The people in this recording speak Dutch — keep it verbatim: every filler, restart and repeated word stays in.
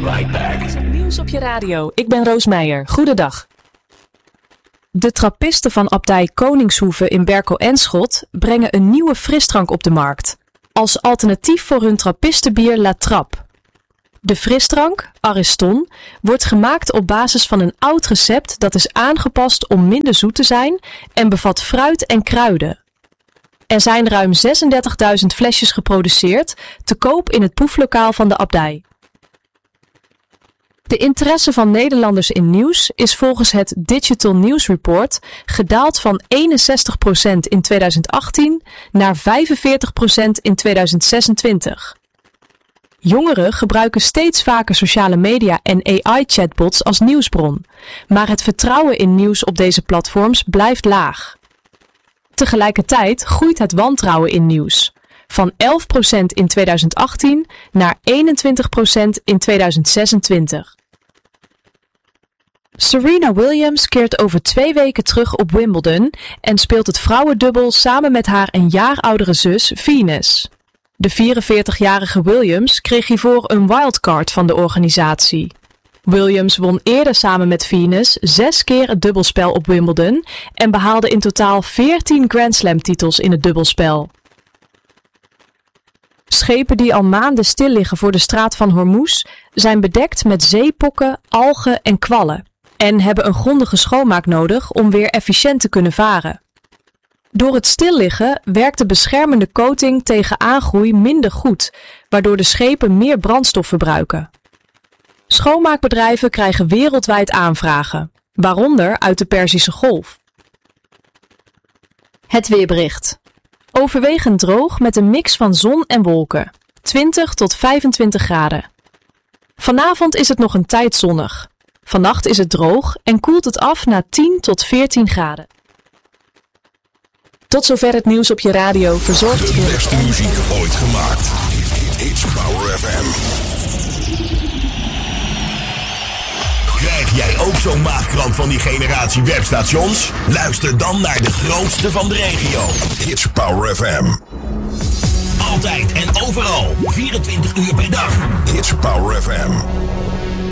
right back. Nieuws op je radio. Ik ben Roos Meijer. Goedendag. De trappisten van abdij Koningshoeve in Berkel-en-Schot brengen een nieuwe frisdrank op de markt. Als alternatief voor hun trappistenbier La Trappe. De frisdrank, Ariston, wordt gemaakt op basis van een oud recept dat is aangepast om minder zoet te zijn en bevat fruit en kruiden. Er zijn ruim zesendertigduizend flesjes geproduceerd, te koop in het proeflokaal van de abdij. De interesse van Nederlanders in nieuws is volgens het Digital News Report gedaald van eenenzestig procent in tweeduizend achttien naar vijfenveertig procent in tweeduizend zesentwintig. Jongeren gebruiken steeds vaker sociale media en A I-chatbots als nieuwsbron, maar het vertrouwen in nieuws op deze platforms blijft laag. Tegelijkertijd groeit het wantrouwen in nieuws, van elf procent in tweeduizend achttien naar eenentwintig procent in tweeduizend zesentwintig. Serena Williams keert over twee weken terug op Wimbledon en speelt het vrouwendubbel samen met haar een jaar oudere zus Venus. De vierenveertigjarige Williams kreeg hiervoor een wildcard van de organisatie. Williams won eerder samen met Venus zes keer het dubbelspel op Wimbledon en behaalde in totaal veertien Grand Slam titels in het dubbelspel. Schepen die al maanden stil liggen voor de straat van Hormuz zijn bedekt met zeepokken, algen en kwallen en hebben een grondige schoonmaak nodig om weer efficiënt te kunnen varen. Door het stilliggen werkt de beschermende coating tegen aangroei minder goed, waardoor de schepen meer brandstof verbruiken. Schoonmaakbedrijven krijgen wereldwijd aanvragen, waaronder uit de Perzische Golf. Het weerbericht. Overwegend droog met een mix van zon en wolken, twintig tot vijfentwintig graden. Vanavond is het nog een tijd zonnig. Vannacht is het droog en koelt het af naar tien tot veertien graden. Tot zover het nieuws op je radio, verzorgd De beste muziek ooit gemaakt. It's Power F M. Krijg jij ook zo'n maagkramp van die generatie webstations? Luister dan naar de grootste van de regio. It's Power F M. Altijd en overal, vierentwintig uur per dag. It's Power F M.